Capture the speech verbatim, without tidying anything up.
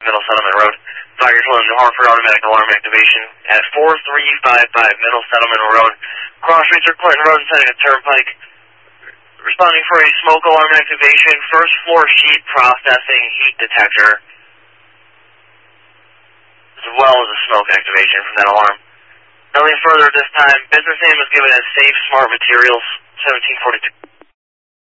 Middle Settlement Road. Fire control in New Hartford, automatic alarm activation at four three five five Middle Settlement Road. Cross streets are Clinton Road, Seneca Turnpike. Responding for a smoke alarm activation, first floor sheet processing heat detector, as well as a smoke activation from that alarm. Nothing further at this time. Business name is given as Safe Smart Materials, seventeen forty-two.